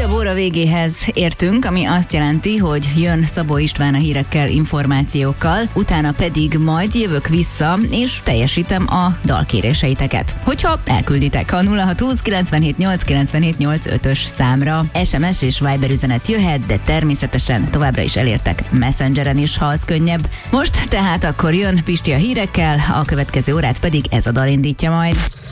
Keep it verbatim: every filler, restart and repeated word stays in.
újabb óra végéhez értünk, ami azt jelenti, hogy jön Szabó István a hírekkel, információkkal, utána pedig majd jövök vissza, és teljesítem a dalkéréseiteket. Hogyha elkülditek a nulla hat húsz kilencvenhét nyolc kilencvenhét nyolc ötös számra. es em es és Viber üzenet jöhet, de természetesen továbbra is elértek Messengeren is, ha az könnyebb. Most tehát akkor jön Pisti a hírekkel, a következő órát pedig ez a dal indítja majd.